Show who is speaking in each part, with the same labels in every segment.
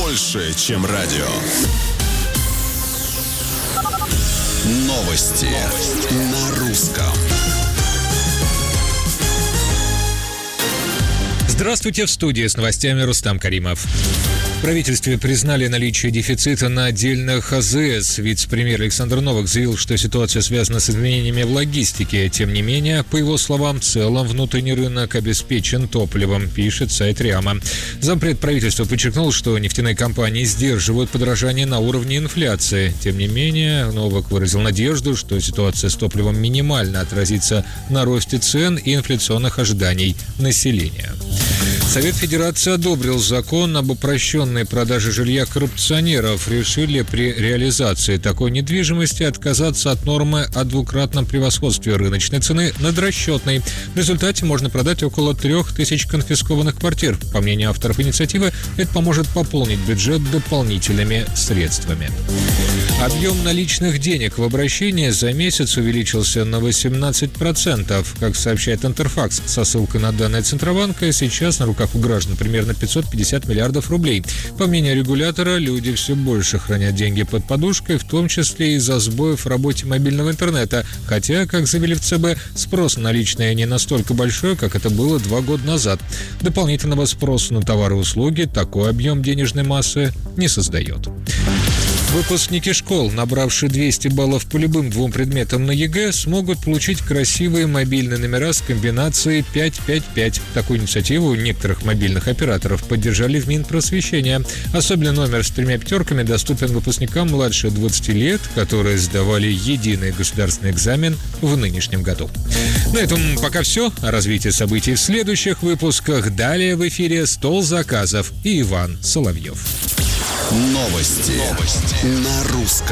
Speaker 1: больше, чем радио. Новости на русском.
Speaker 2: Здравствуйте, в студии с новостями Рустам Каримов. В правительстве признали наличие дефицита на отдельных АЗС. Вице-премьер Александр Новак заявил, что ситуация связана с изменениями в логистике. Тем не менее, по его словам, в целом внутренний рынок обеспечен топливом, пишет сайт РИАМа. Зампред правительства подчеркнул, что нефтяные компании сдерживают подорожание на уровне инфляции. Тем не менее, Новак выразил надежду, что ситуация с топливом минимально отразится на росте цен и инфляционных ожиданий населения. Совет Федерации одобрил закон об упрощенной продаже жилья коррупционеров. Решили при реализации такой недвижимости отказаться от нормы о двукратном превосходстве рыночной цены над расчетной. В результате можно продать около 3000 конфискованных квартир. По мнению авторов инициативы, это поможет пополнить бюджет дополнительными средствами. Объем наличных денег в обращении за месяц увеличился на 18%. Как сообщает Интерфакс со ссылкой на данные Центробанка, сейчас на руках у граждан примерно 550 миллиардов рублей. По мнению регулятора, люди все больше хранят деньги под подушкой, в том числе из-за сбоев в работе мобильного интернета. Хотя, как заявили в ЦБ, спрос на наличные не настолько большой, как это было 2 года назад. Дополнительного спроса на товары и услуги такой объем денежной массы не создает. Выпускники школ, набравшие 200 баллов по любым 2 предметам на ЕГЭ, смогут получить красивые мобильные номера с комбинацией 555. Такую инициативу некоторых мобильных операторов поддержали в Минпросвещения. Особенно номер с 3 пятерками доступен выпускникам младше 20 лет, которые сдавали единый государственный экзамен в нынешнем году. На этом пока все. О развитии событий в следующих выпусках. Далее в эфире «Стол заказов» и Иван Соловьев.
Speaker 1: Новости на русском.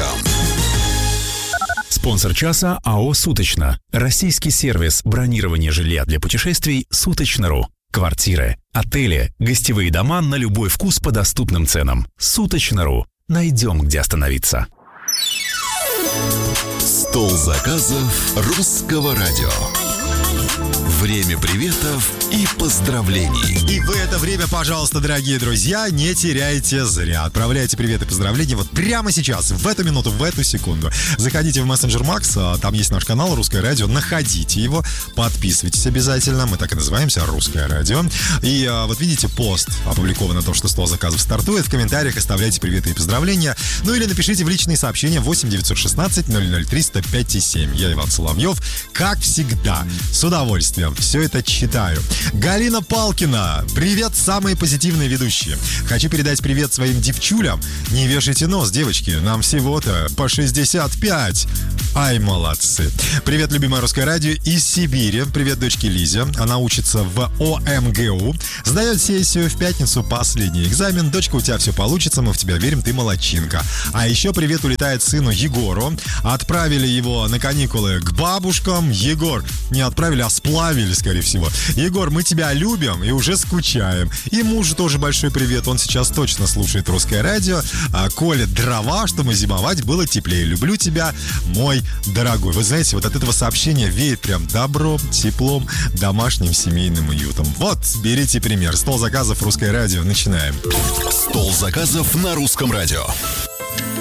Speaker 3: Спонсор часа АО «Суточно». Российский сервис бронирования жилья для путешествий «Суточно.ру». Квартиры, отели, гостевые дома на любой вкус по доступным ценам. «Суточно.ру». Найдем, где остановиться.
Speaker 1: Стол заказов русского радио. Время приветов и поздравлений.
Speaker 4: И в это время, пожалуйста, дорогие друзья, не теряйте зря. Отправляйте привет и поздравления вот прямо сейчас, в эту минуту, в эту секунду. Заходите в мессенджер Макс, там есть наш канал «Русское радио», находите его, подписывайтесь обязательно, мы так и называемся «Русское радио». И вот видите, пост опубликован о том, что стол заказов стартует. В комментариях оставляйте приветы и поздравления. Ну или напишите в личные сообщения 8 916 003 105 7. Я Иван Соловьев, как всегда, с удовольствием все это читаю. Галина Палкина. Привет, самые позитивные ведущие. Хочу передать привет своим девчулям. Не вешайте нос, девочки. Нам всего-то по 65. Ай, молодцы. Привет, любимое русское радио из Сибири. Привет дочке Лизе. Она учится в ОМГУ. Сдает сессию в пятницу, последний экзамен. Дочка, у тебя все получится, мы в тебя верим, ты молодчинка. А еще привет улетает сыну Егору. Отправили его на каникулы к бабушкам. Егор, не отправили, а сплавили, скорее всего. Егор, мы тебя любим и уже скучаем. И мужу тоже большой привет. Он сейчас точно слушает русское радио. Колет дрова, чтобы зимовать было теплее. Люблю тебя, мой дорогой. Вы знаете, вот от этого сообщения веет прям добром, теплом, домашним семейным уютом. Вот, берите пример. Стол заказов русское радио. Начинаем.
Speaker 1: Стол заказов на русском радио.